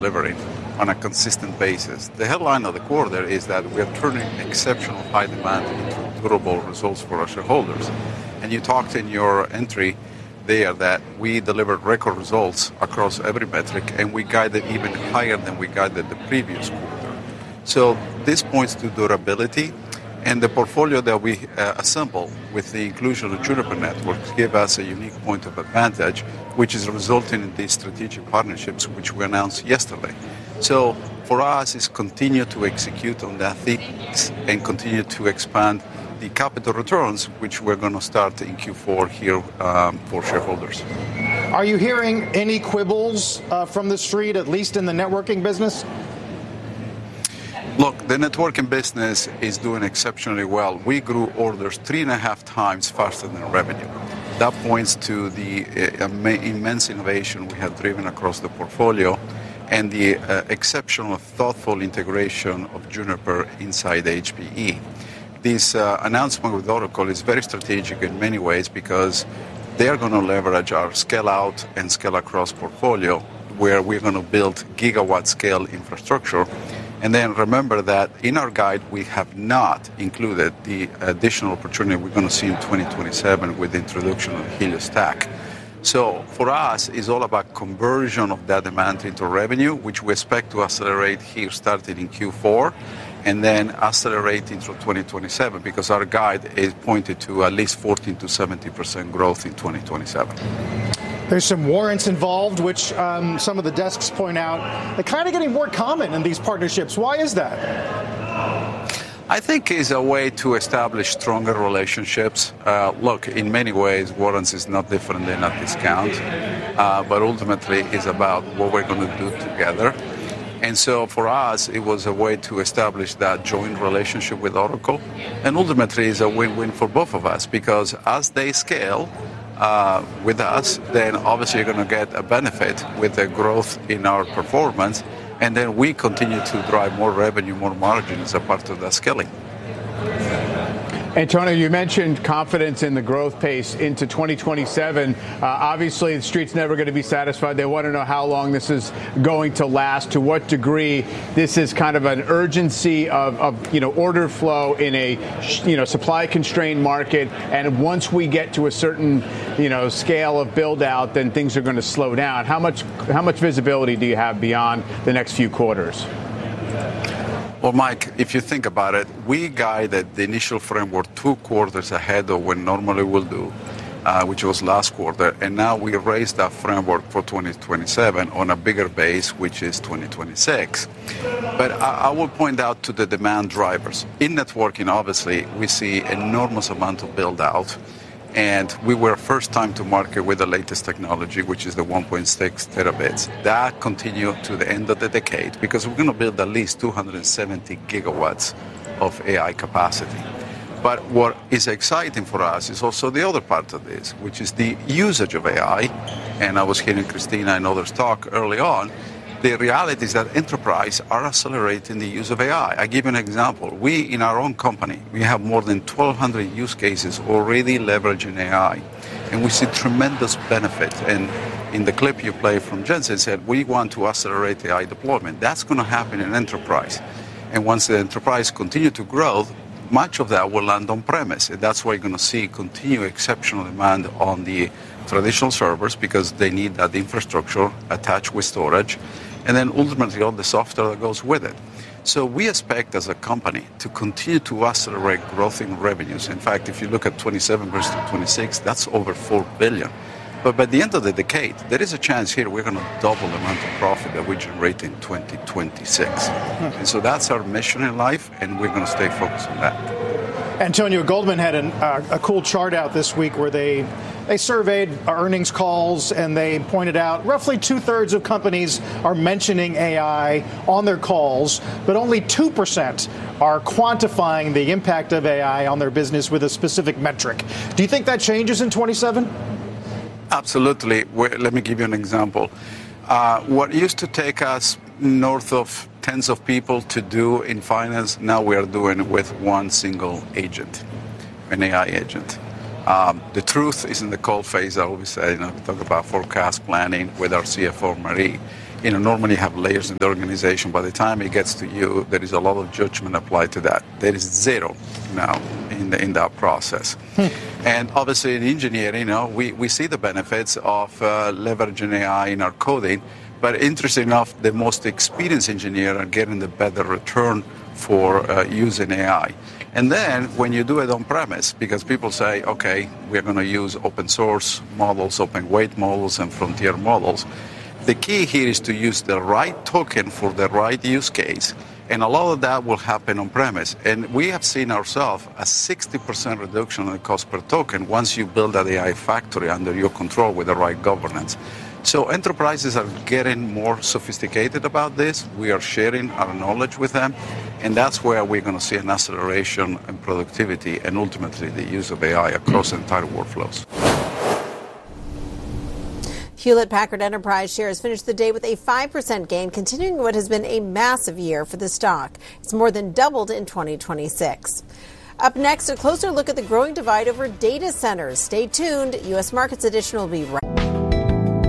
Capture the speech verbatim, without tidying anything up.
delivering on a consistent basis. The headline of the quarter is that we are turning exceptional high demand into durable results for our shareholders. And you talked in your entry there that we delivered record results across every metric, and we guided even higher than we guided the previous quarter. So this points to durability, and the portfolio that we uh, assemble with the inclusion of Juniper Networks give us a unique point of advantage, which is resulting in these strategic partnerships which we announced yesterday. So for us, is continue to execute on that thesis and continue to expand the capital returns, which we're going to start in Q four here um, for shareholders. Are you hearing any quibbles uh, from the street, at least in the networking business? Look, the networking business is doing exceptionally well. We grew orders three and a half times faster than revenue. That points to the uh, immense innovation we have driven across the portfolio and the uh, exceptional, thoughtful integration of Juniper inside H P E. This uh, announcement with Oracle is very strategic in many ways because they are going to leverage our scale out and scale across portfolio where we're going to build gigawatt scale infrastructure. And then remember that in our guide, we have not included the additional opportunity we're going to see in twenty twenty-seven with the introduction of Helios Stack. So for us, it's all about conversion of that demand into revenue, which we expect to accelerate here starting in Q four, and then accelerate into twenty twenty-seven, because our guide is pointed to at least fourteen to seventy percent growth in twenty twenty-seven. There's some warrants involved, which um, some of the desks point out. They're kind of getting more common in these partnerships. Why is that? I think it's a way to establish stronger relationships. Uh, look, in many ways, warrants is not different than a discount, uh, but ultimately it's about what we're going to do together. And so for us, it was a way to establish that joint relationship with Oracle. And ultimately, it's a win-win for both of us, because as they scale uh, with us, then obviously you're going to get a benefit with the growth in our performance. And then we continue to drive more revenue, more margin as a part of that scaling. Antonio, you mentioned confidence in the growth pace into twenty twenty-seven. Uh, obviously, the street's never going to be satisfied. They want to know how long this is going to last, to what degree this is kind of an urgency of, of you know, order flow in a, you know, supply-constrained market. And once we get to a certain, you know, scale of build-out, then things are going to slow down. How much, how much visibility do you have beyond the next few quarters? Well, Mike, if you think about it, we guided the initial framework two quarters ahead of when normally we'll do, uh, which was last quarter, and now we raised that framework for twenty twenty-seven on a bigger base, which is twenty twenty-six. But I, I will point out to the demand drivers. In networking, obviously, we see enormous amount of build-out, and we were first time to market with the latest technology, which is the one point six terabits. That continued to the end of the decade because we're going to build at least two hundred seventy gigawatts of A I capacity. But what is exciting for us is also the other part of this, which is the usage of A I. And I was hearing Christina and others talk early on. The reality is that enterprise are accelerating the use of A I. I give you an example. We, in our own company, we have more than twelve hundred use cases already leveraging A I. And we see tremendous benefit. And in the clip you played from Jensen said, we want to accelerate A I deployment. That's going to happen in enterprise. And once the enterprise continue to grow, much of that will land on premise. And that's why you're going to see continued exceptional demand on the traditional servers, because they need that infrastructure attached with storage, and then ultimately all the software that goes with it. So we expect as a company to continue to accelerate growth in revenues. In fact, if you look at twenty-seven versus twenty-six, that's over four billion dollars. But by the end of the decade, there is a chance here we're going to double the amount of profit that we generate in twenty twenty-six. And so that's our mission in life, and we're going to stay focused on that. Antonio, Goldman had an, uh, a cool chart out this week where they they surveyed earnings calls, and they pointed out roughly two-thirds of companies are mentioning A I on their calls, but only two percent are quantifying the impact of A I on their business with a specific metric. Do you think that changes in twenty-seven? Absolutely. Let me give you an example. Uh, what used to take us north of tens of people to do in finance, now we are doing with one single agent, an A I agent. Um, the truth is in the cold phase. I always say, you know, we talk about forecast planning with our C F O, Marie. you know, normally have layers in the organization. By the time it gets to you, there is a lot of judgment applied to that. There is zero now in the, in that process. Hmm. And obviously in engineering, you know, we, we see the benefits of uh, leveraging A I in our coding, but interesting enough, the most experienced engineer are getting the better return for uh, using A I. And then when you do it on premise, because people say, okay, we're going to use open source models, open weight models, and frontier models. The key here is to use the right token for the right use case. And a lot of that will happen on premise. And we have seen ourselves a sixty percent reduction in the cost per token once you build that A I factory under your control with the right governance. So enterprises are getting more sophisticated about this. We are sharing our knowledge with them. And that's where we're going to see an acceleration in productivity and ultimately the use of A I across the entire workflows. Hewlett-Packard Enterprise shares finished the day with a five percent gain, continuing what has been a massive year for the stock. It's more than doubled in twenty twenty-six. Up next, a closer look at the growing divide over data centers. Stay tuned. U S Markets Edition will be right